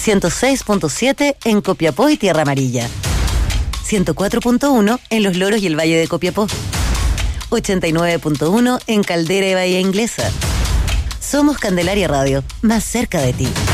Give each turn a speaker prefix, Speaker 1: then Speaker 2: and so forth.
Speaker 1: 106.7 en Copiapó y Tierra Amarilla, 104.1 en Los Loros y el Valle de Copiapó, 89.1 en Caldera y Bahía Inglesa. Somos Candelaria Radio, más cerca de ti.